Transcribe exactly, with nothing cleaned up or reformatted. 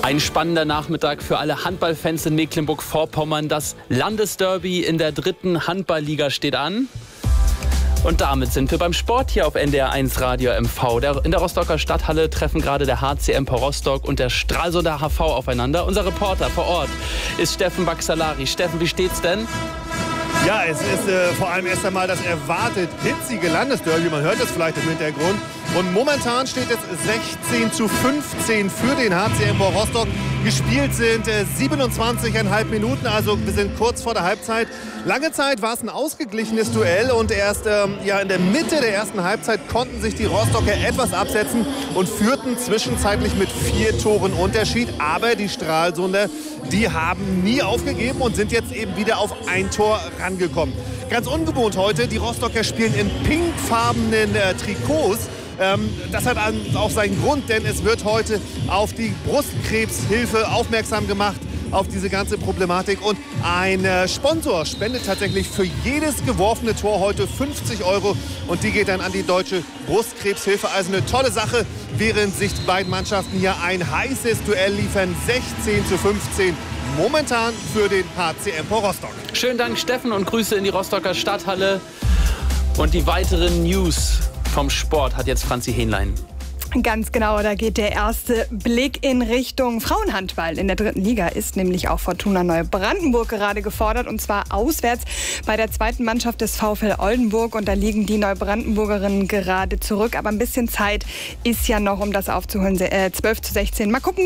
Ein spannender Nachmittag für alle Handballfans in Mecklenburg-Vorpommern. Das Landesderby in der dritten Handballliga steht an. Und damit sind wir beim Sport hier auf N D R eins Radio M V. Der, in der Rostocker Stadthalle treffen gerade der H C Empor Rostock und der Stralsunder H V aufeinander. Unser Reporter vor Ort ist Steffen Baxalari. Steffen, wie steht's denn? Ja, es ist äh, vor allem erst einmal das erwartet hitzige Landesderby. Man hört es vielleicht im Hintergrund. Und momentan steht es sechzehn zu fünfzehn für den H C Empor Rostock. Gespielt sind äh, siebenundzwanzig Komma fünf Minuten, also wir sind kurz vor der Halbzeit. Lange Zeit war es ein ausgeglichenes Duell und erst ähm, ja, in der Mitte der ersten Halbzeit konnten sich die Rostocker etwas absetzen und führten zwischenzeitlich mit vier Toren Unterschied. Aber die Stralsunder, die haben nie aufgegeben und sind jetzt eben wieder auf ein Tor rangekommen. Ganz ungewohnt heute, die Rostocker spielen in pinkfarbenen äh, Trikots. Ähm, das hat auch seinen Grund, denn es wird heute auf die Brustkrebshilfe aufmerksam gemacht, auf diese ganze Problematik. Und ein äh, Sponsor spendet tatsächlich für jedes geworfene Tor heute fünfzig Euro. Und die geht dann an die Deutsche Brustkrebshilfe. Also eine tolle Sache, während sich die beiden Mannschaften hier ein heißes Duell liefern. sechzehn zu fünfzehn momentan für den H C Empor Rostock. Schönen Dank, Steffen, und Grüße in die Rostocker Stadthalle. Und die weiteren News vom Sport hat jetzt Franzi Hähnlein. Ganz genau, da geht der erste Blick in Richtung Frauenhandball. In der dritten Liga ist nämlich auch Fortuna Neubrandenburg gerade gefordert, und zwar auswärts bei der zweiten Mannschaft des VfL Oldenburg. Und da liegen die Neubrandenburgerinnen gerade zurück. Aber ein bisschen Zeit ist ja noch, um das aufzuholen. zwölf zu sechzehn. Mal gucken.